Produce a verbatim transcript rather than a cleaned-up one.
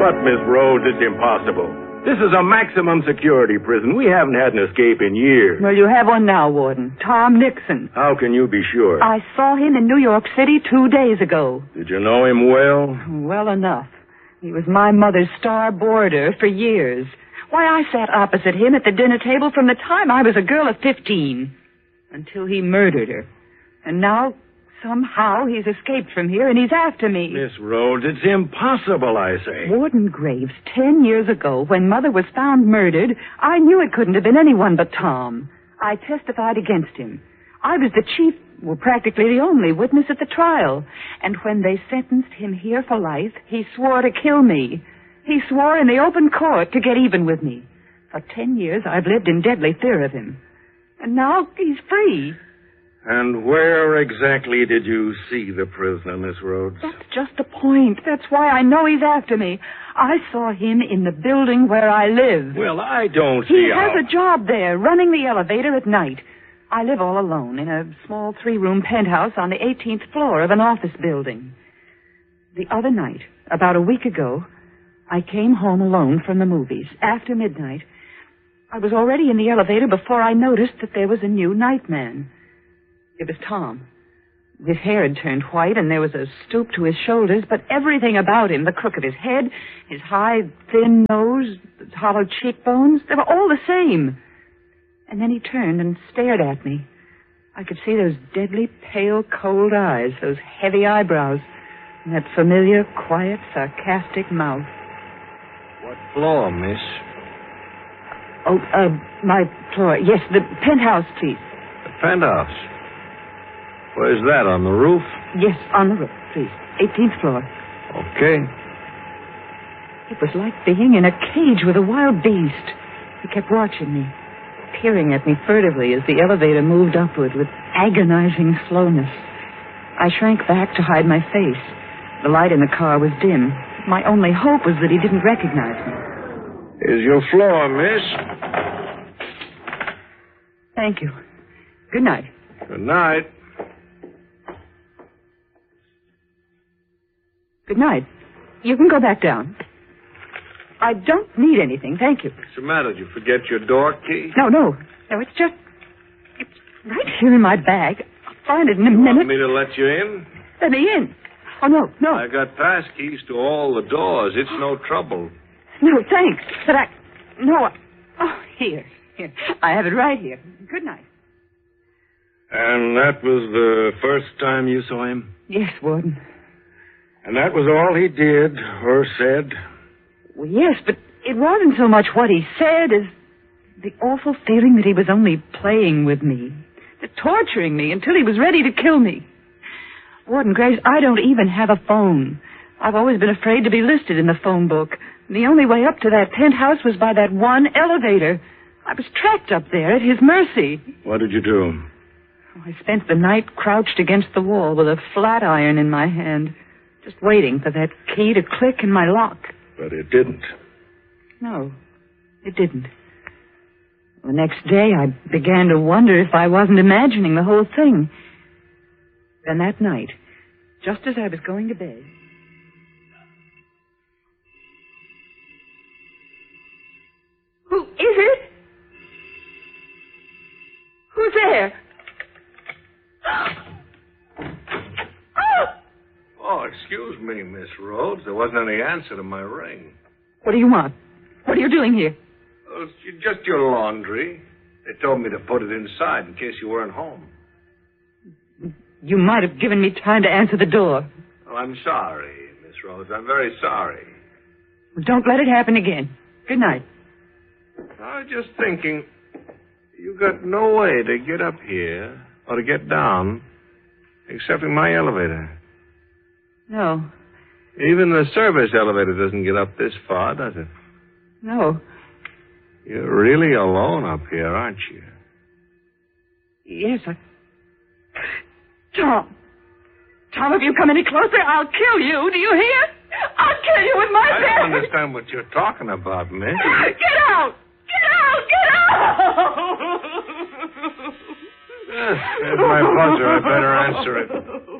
But, Miss Rhodes, it's impossible. This is a maximum security prison. We haven't had an escape in years. Well, you have one now, Warden. Tom Nixon. How can you be sure? I saw him in New York City two days ago. Did you know him well? Well enough. He was my mother's star boarder for years. Why, I sat opposite him at the dinner table from the time I was a girl of fifteen. Until he murdered her. And now, somehow, he's escaped from here and he's after me. Miss Rhodes, it's impossible, I say. Warden Graves, ten years ago, when Mother was found murdered, I knew it couldn't have been anyone but Tom. I testified against him. I was the chief, well, practically the only witness at the trial. And when they sentenced him here for life, he swore to kill me. He swore in the open court to get even with me. For ten years, I've lived in deadly fear of him. And now he's free. And where exactly did you see the prisoner, Miss Rhodes? That's just the point. That's why I know he's after me. I saw him in the building where I live. Well, I don't see He how... has a job there, running the elevator at night. I live all alone in a small three-room penthouse on the eighteenth floor of an office building. The other night, about a week ago, I came home alone from the movies. After midnight, I was already in the elevator before I noticed that there was a new nightman. It was Tom. His hair had turned white, and there was a stoop to his shoulders, but everything about him, the crook of his head, his high, thin nose, his hollow cheekbones, they were all the same. And then he turned and stared at me. I could see those deadly, pale, cold eyes, those heavy eyebrows, and that familiar, quiet, sarcastic mouth. What floor, miss? Oh, uh, my floor. Yes, the penthouse, please. The penthouse. Where's that, on the roof? Yes, on the roof, please. eighteenth floor. Okay. It was like being in a cage with a wild beast. He kept watching me, peering at me furtively as the elevator moved upward with agonizing slowness. I shrank back to hide my face. The light in the car was dim. My only hope was that he didn't recognize me. Here's your floor, miss. Thank you. Good night. Good night. Good night. You can go back down. I don't need anything, thank you. What's the matter? Did you forget your door key? No, no. No, it's just... It's right here in my bag. I'll find it in a You minute. want me to let you in? Let me in. Oh, no, no. I got pass keys to all the doors. It's no trouble. No, thanks. But I... No, I... Oh, here. Here. I have it right here. Good night. And that was the first time you saw him? Yes, Warden. And that was all he did or said? Well, yes, but it wasn't so much what he said as the awful feeling that he was only playing with me, torturing me until he was ready to kill me. Warden Graves, I don't even have a phone. I've always been afraid to be listed in the phone book. The only way up to that penthouse was by that one elevator. I was trapped up there at his mercy. What did you do? I spent the night crouched against the wall with a flat iron in my hand, just waiting for that key to click in my lock. But it didn't. No, it didn't. The next day, I began to wonder if I wasn't imagining the whole thing. Then that night, just as I was going to bed... Who is it? Who's there? Oh, excuse me, Miss Rhodes. There wasn't any answer to my ring. What do you want? What are you doing here? Oh, it's just your laundry. They told me to put it inside in case you weren't home. You might have given me time to answer the door. Oh, I'm sorry, Miss Rhodes. I'm very sorry. Well, don't let it happen again. Good night. I was just thinking, you got no way to get up here or to get down except in my elevator. No. Even the service elevator doesn't get up this far, does it? No. You're really alone up here, aren't you? Yes, I... Tom. Tom, if you come any closer, I'll kill you. Do you hear? I'll kill you with my I bare... don't understand what you're talking about, miss. Get out! Get out! Get out! Yes, there's my buzzer. I better answer it.